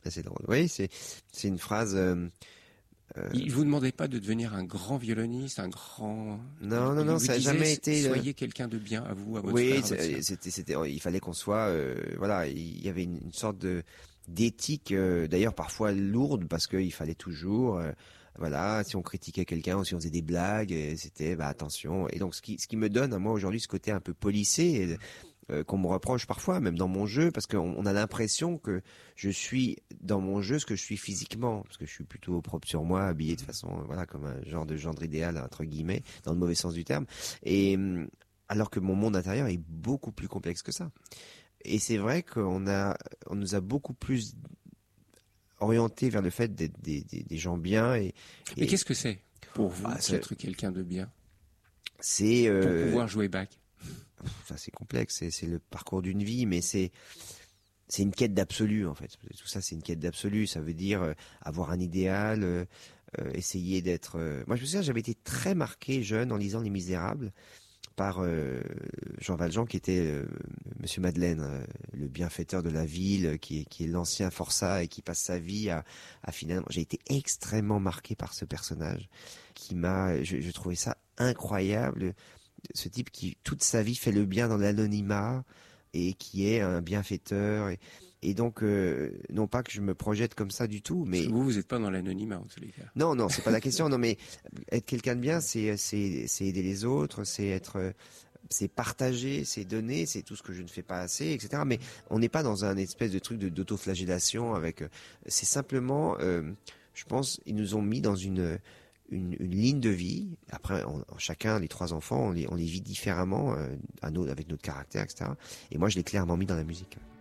assez drôle. Oui, c'est une phrase. Il vous demandait pas de devenir un grand violoniste, un grand. Non, vous ça a disait, jamais été. Soyez quelqu'un de bien à vous, à votre Oui, frère. À votre sœur. c'était, il fallait qu'on soit, voilà, il y avait une sorte d'éthique, d'ailleurs parfois lourde parce qu'il fallait toujours, voilà, si on critiquait quelqu'un ou si on faisait des blagues, c'était, bah attention. Et donc ce qui me donne à moi aujourd'hui ce côté un peu policé. Qu'on me reproche parfois, même dans mon jeu, parce qu'on a l'impression que je suis dans mon jeu ce que je suis physiquement, parce que je suis plutôt propre sur moi, habillé de façon, voilà, comme un genre de gendre idéal entre guillemets, dans le mauvais sens du terme, et alors que mon monde intérieur est beaucoup plus complexe que ça. Et c'est vrai on nous a beaucoup plus orienté vers le fait d'être des gens bien Mais qu'est-ce que c'est pour vous d'être c'est quelqu'un de bien? C'est pour pouvoir jouer Bach. Ça c'est complexe, c'est le parcours d'une vie, mais c'est une quête d'absolu en fait. Tout ça c'est une quête d'absolu. Ça veut dire avoir un idéal, essayer d'être. Moi je me souviens, j'avais été très marqué jeune en lisant Les Misérables par Jean Valjean qui était Monsieur Madeleine, le bienfaiteur de la ville, qui est l'ancien forçat et qui passe sa vie à finalement. J'ai été extrêmement marqué par ce personnage qui m'a. Je trouvais ça incroyable. Ce type qui toute sa vie fait le bien dans l'anonymat et qui est un bienfaiteur et donc non pas que je me projette comme ça du tout, mais parce que vous n'êtes pas dans l'anonymat en tous les cas. Non, c'est pas la question. Non, mais être quelqu'un de bien, c'est aider les autres, c'est partager, c'est donner, c'est tout ce que je ne fais pas assez, etc. Mais on n'est pas dans un espèce de truc d'autoflagellation avec. C'est simplement, je pense, ils nous ont mis dans une ligne de vie. Après, chacun, les 3 enfants, on les vit différemment avec notre caractère, etc. Et moi, je l'ai clairement mis dans la musique.